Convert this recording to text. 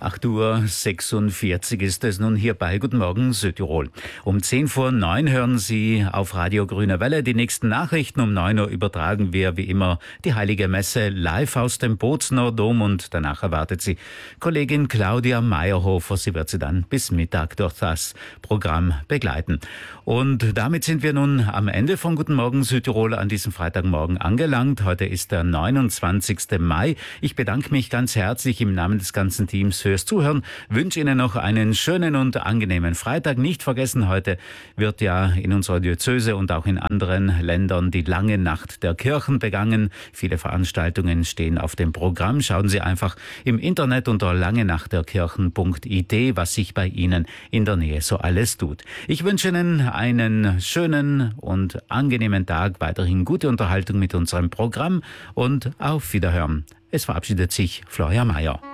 8:46 Uhr ist es nun hier bei Guten Morgen Südtirol. Um 10:09 hören Sie auf Radio Grüne Welle die nächsten Nachrichten. Um 9 Uhr übertragen wir wie immer die Heilige Messe live aus dem Bozner Dom und danach erwartet Sie Kollegin Claudia Meyerhofer. Sie wird Sie dann bis Mittag durch das Programm begleiten. Und damit sind wir nun am Ende von Guten Morgen Südtirol an diesem Freitagmorgen angelangt. Heute ist der 29. Mai. Ich bedanke mich ganz herzlich im Namen des ganzen Teams fürs Zuhören. Wünsche Ihnen noch einen schönen und angenehmen Freitag. Nicht vergessen, heute wird ja in unserer Diözese und auch in anderen Ländern die lange Nacht der Kirchen begangen. Viele Veranstaltungen stehen auf dem Programm. Schauen Sie einfach im Internet unter langenachtderkirchen.it, was sich bei Ihnen in der Nähe so alles tut. Ich wünsche Ihnen einen schönen und angenehmen Tag, weiterhin gute Unterhaltung mit unserem Programm und auf Wiederhören. Es verabschiedet sich Florian Mayer.